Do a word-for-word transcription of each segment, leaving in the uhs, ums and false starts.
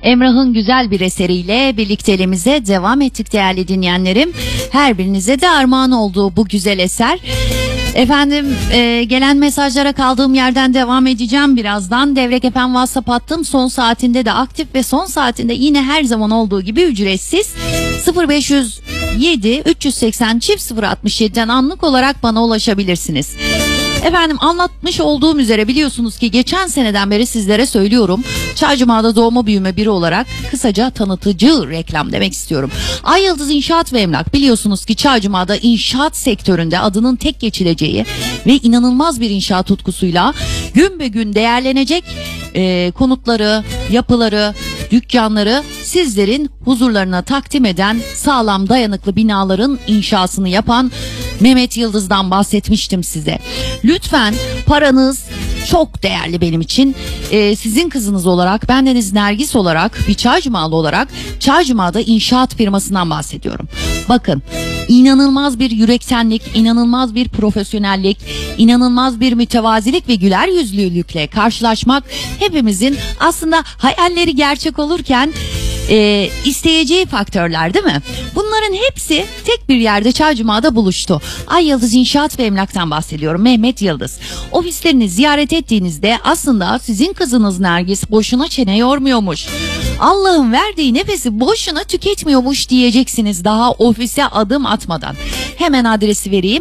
Emrah'ın güzel bir eseriyle birlikteliğimize devam ettik değerli dinleyenlerim. Her birinize de armağan olduğu bu güzel eser. Efendim e, gelen mesajlara kaldığım yerden devam edeceğim birazdan. Devrek Efem WhatsApp hattım son saatinde de aktif ve son saatinde yine her zaman olduğu gibi ücretsiz. sıfır beş yüz yedi üç yüz seksen çift sıfır altmış yedi'den anlık olarak bana ulaşabilirsiniz. Efendim anlatmış olduğum üzere biliyorsunuz ki geçen seneden beri sizlere söylüyorum. Çaycıma'da doğma büyüme biri olarak kısaca tanıtıcı reklam demek istiyorum. Ay Yıldız İnşaat ve Emlak biliyorsunuz ki Çaycıma'da inşaat sektöründe adının tek geçileceği ve inanılmaz bir inşaat tutkusuyla gün be gün değerlenecek e, konutları, yapıları, dükkanları sizlerin huzurlarına takdim eden sağlam dayanıklı binaların inşasını yapan Mehmet Yıldız'dan bahsetmiştim size. Lütfen paranız çok değerli benim için. Ee, sizin kızınız olarak, bendeniz Nergis olarak, bir Çaycımalı olarak Çaycıma'da inşaat firmasından bahsediyorum. Bakın, inanılmaz bir yürektenlik, inanılmaz bir profesyonellik, inanılmaz bir mütevazilik ve güler yüzlülükle karşılaşmak hepimizin aslında hayalleri gerçek olurken e, isteyeceği faktörler değil mi? Bunların hepsi tek bir yerde Çaycıma'da buluştu. Ay Yıldız İnşaat ve Emlak'tan bahsediyorum. Mehmet Yıldız. Ofislerini ziyaret ettiğinizde aslında sizin kızınız Nergis boşuna çene yormuyormuş. Allah'ın verdiği nefesi boşuna tüketmiyormuş diyeceksiniz daha ofise adım atmadan. Hemen adresi vereyim.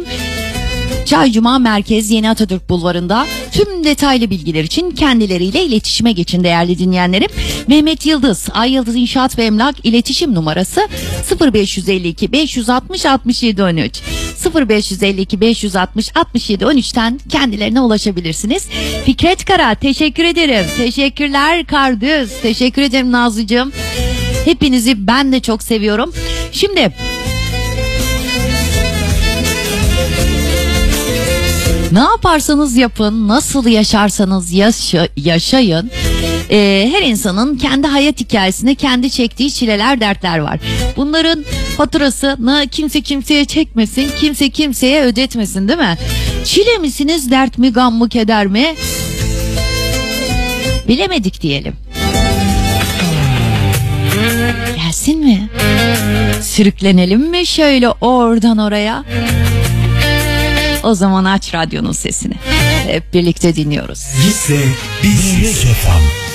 Çaycuma Merkez Yeni Atatürk Bulvarı'nda. Tüm detaylı bilgiler için kendileriyle iletişime geçin değerli dinleyenlerim. Mehmet Yıldız, Ay Yıldız İnşaat ve Emlak iletişim numarası sıfır beş yüz elli iki beş yüz altmış altmış yedi on üç sıfır beş yüz elli iki beş yüz altmış altmış yedi on üç'ten kendilerine ulaşabilirsiniz. Fikret Kara teşekkür ederim. Teşekkürler Kardüz. Teşekkür ederim Nazlıcığım. Hepinizi ben de çok seviyorum. Şimdi ne yaparsanız yapın, nasıl yaşarsanız yaşa, yaşayın. Ee, her insanın kendi hayat hikayesinde kendi çektiği çileler, dertler var. Bunların faturasını kimse kimseye çekmesin, kimse kimseye ödetmesin değil mi? Çile misiniz, dert mi, gam mı, keder mi? Bilemedik diyelim. Gelsin mi? Sürüklenelim mi şöyle oradan oraya? O zaman aç radyonun sesini. Hep birlikte dinliyoruz. Bizle biz Efem.